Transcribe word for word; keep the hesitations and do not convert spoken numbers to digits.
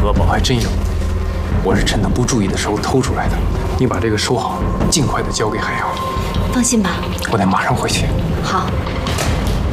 德宝还真有，我是趁他不注意的时候偷出来的。你把这个收好，尽快的交给海洋。 放心吧， 我得马上回去。 好。